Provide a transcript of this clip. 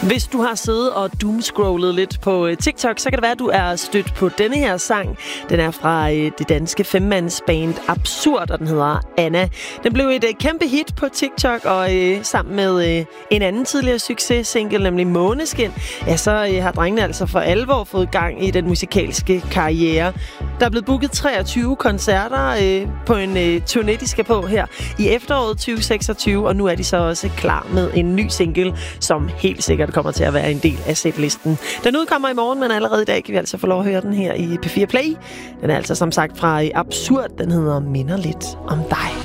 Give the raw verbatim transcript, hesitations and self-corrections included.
Hvis du har siddet og doomscrollet lidt på TikTok, så kan det være, at du er stødt på denne her sang. Den er fra det danske femmandsband Absurd, og den hedder Anna. Den blev et kæmpe hit på TikTok, og øh, sammen med øh, en anden tidligere succes-single, nemlig Måneskin, ja, så øh, har drengene altså for alvor fået gang i den musikalske karriere. Der er blevet booket treogtyve koncerter øh, på en øh, turné, de skal på her i efteråret tyve seksogtyve, og nu er de så også klar med en ny single, som helt sikkert kommer til at være en del af setlisten. Den udkommer i morgen, men allerede i dag kan vi altså få lov at høre den her i P fire Play. Den er altså som sagt fra Absurd. Den hedder Minder lidt om dig.